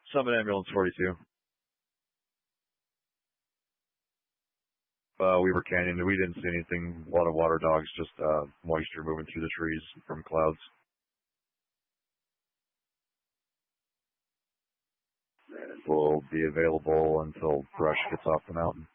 Summit Ambulance 42. We were canyoning. We didn't see anything. A lot of water dogs, just moisture moving through the trees from clouds. Will be available until brush gets off the mountain.